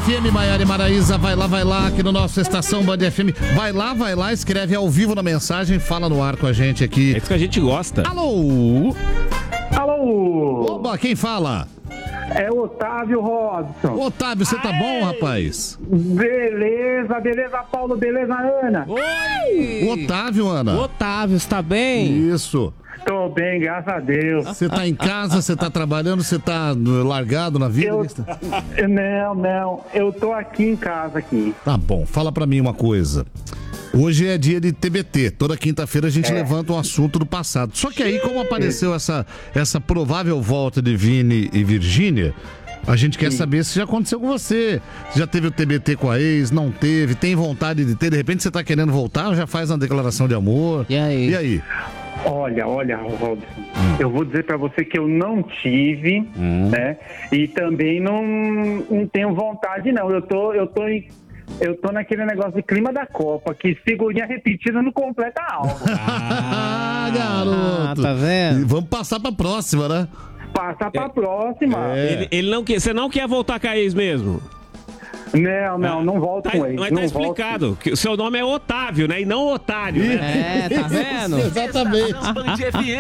FM, Maiara e Maraísa, vai lá, aqui no nosso Estação Band FM. Vai lá, escreve ao vivo na mensagem, fala no ar com a gente aqui. É isso que a gente gosta. Alô? Alô? Opa, quem fala? É Otávio Robson. Otávio, você tá bom, rapaz? Beleza, Paulo, beleza, Ana? O Otávio, Ana. Otávio, você tá bem? Isso. Tô bem, graças a Deus. Você tá em casa, você tá trabalhando, você tá largado na vida? Não, eu tô aqui em casa aqui. Tá bom, fala pra mim uma coisa. Hoje é dia de TBT, toda quinta-feira a gente levanta um assunto do passado. Só que aí, como apareceu essa provável volta de Vini e Virgínia, a gente quer saber se já aconteceu com você. Se já teve o TBT com a ex, não teve, tem vontade de ter, de repente você tá querendo voltar ou já faz uma declaração de amor? E aí? E aí? Olha, Robson, eu vou dizer pra você que eu não tive, né? E também não tenho vontade, não. Eu tô naquele negócio de clima da Copa, que figurinha repetida não completa a alma. Garoto. Tá vendo? E vamos passar pra próxima, né? Passar pra próxima. Ele não quer, você não quer voltar com a ex mesmo? Não volto com ele. Mas tá explicado, que o seu nome é Otávio, né? E não Otário, né? É, tá vendo? Exatamente.